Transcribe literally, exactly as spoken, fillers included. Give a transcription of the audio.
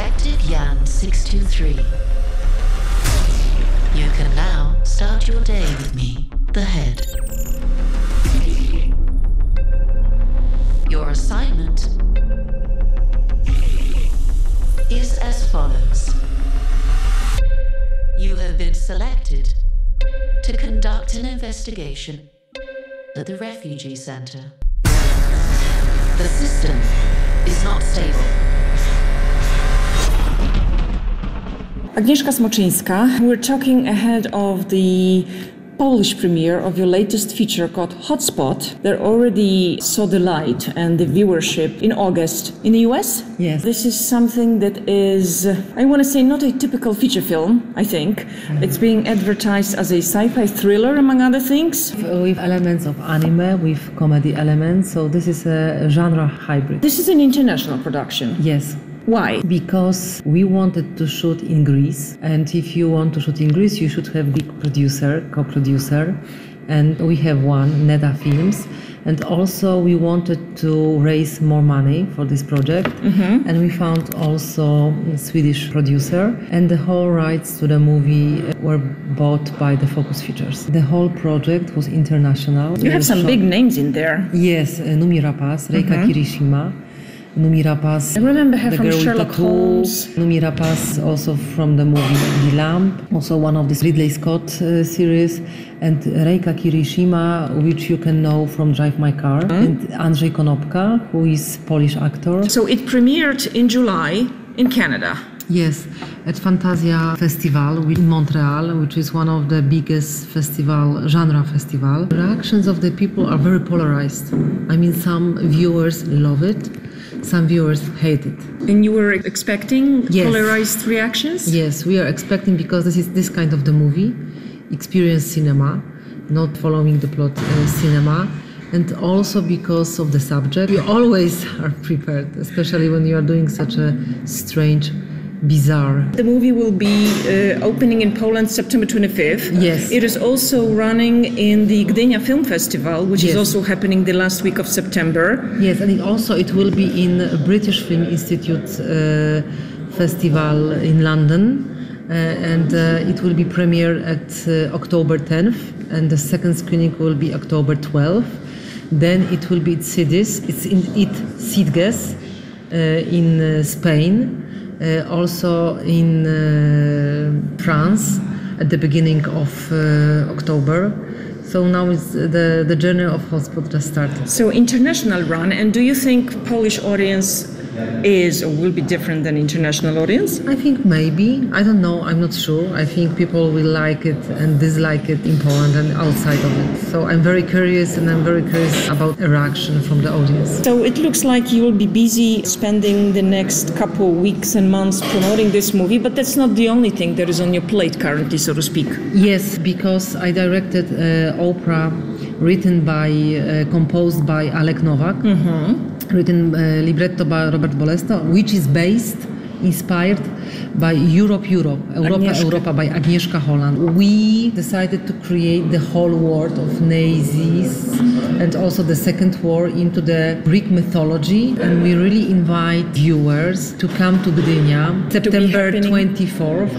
Detective Jan six two three. You can now start your day with me, the Head. Your assignment is as follows. You have been selected to conduct an investigation at the refugee center. The system is not stable. Agnieszka Smoczyńska, we're talking ahead of the Polish premiere of your latest feature called Hotspot. They already saw the light and the viewership in August in the U S. Yes. This is something that is, I want to say, not a typical feature film, I think. Mm-hmm. It's being advertised as a sci-fi thriller, among other things. With elements of anime, with comedy elements, so this is a genre hybrid. This is an international production. Yes. Why? Because we wanted to shoot in Greece, and if you want to shoot in Greece, you should have big producer, co-producer, and we have one, Neda Films, and also we wanted to raise more money for this project, mm-hmm. and we found also a Swedish producer, and the whole rights to the movie were bought by the Focus Features. The whole project was international. You have some shot. Big names in there. Yes, uh, Numi Rapaz, Reika mm-hmm. Kirishima, Numi Rapaz, I remember her the from girl Sherlock with the Holmes. Numi Rapaz, also from the movie The Lamp, also one of the Ridley Scott uh, series, and Reika Kirishima, which you can know from Drive My Car, mm-hmm. and Andrzej Konopka, who is Polish actor. So it premiered in July in Canada. Yes, at Fantasia Festival in Montreal, which is one of the biggest festival, genre festival. The reactions of the people are very polarized. I mean, some viewers love it, some viewers hate it. And you were expecting yes. polarized reactions? Yes, we are expecting, because this is this kind of the movie, experience cinema, not following the plot uh, cinema. And also because of the subject. You always are prepared, especially when you are doing such a strange, bizarre. The movie will be uh, opening in Poland September twenty-fifth. Yes. It is also running in the Gdynia Film Festival, which yes. is also happening the last week of September. Yes, and it also it will be in British Film Institute uh, Festival in London. Uh, and uh, it will be premiered at uh, October tenth, and the second screening will be October twelfth. Then it will be at Sitges, it's in it Sitges uh, in uh, Spain. Uh, also in uh, France at the beginning of uh, October. So now it's the, the journey of Hotspot just started. So international run, and do you think Polish audience is or will be different than international audience? I think maybe. I don't know. I'm not sure. I think people will like it and dislike it in Poland and outside of it. So I'm very curious, and I'm very curious about a reaction from the audience. So it looks like you will be busy spending the next couple weeks and months promoting this movie, but that's not the only thing that is on your plate currently, so to speak. Yes, because I directed an opera written by, uh, composed by Alek Nowak. Mm-hmm. Written uh, libretto by Robert Bolesto, which is based, inspired by Europe, Europe, Europa, Agnieszka. Europa by Agnieszka Holland. We decided to create the whole world of Nazis and also the Second War into the Greek mythology, and we really invite viewers to come to Gdynia, September twenty-fourth.